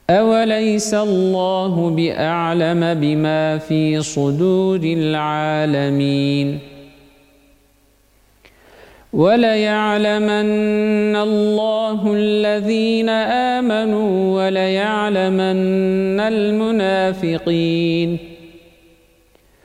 أوليس الله بأعلم بما في صدور العالمين وليعلمن الله الذين آمنوا وليعلمن المنافقين